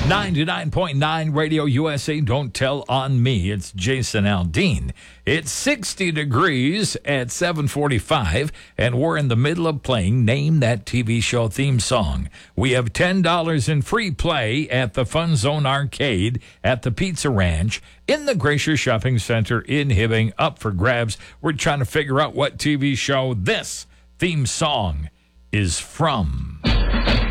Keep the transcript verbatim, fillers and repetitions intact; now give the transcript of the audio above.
ninety-nine point nine Radio U S A, Don't Tell on Me. It's Jason Aldean. It's sixty degrees at seven forty-five, and we're in the middle of playing Name That T V Show theme song. We have ten dollars in free play at the Fun Zone Arcade at the Pizza Ranch in the Glacier Shopping Center in Hibbing, up for grabs. We're trying to figure out what T V show this theme song is from.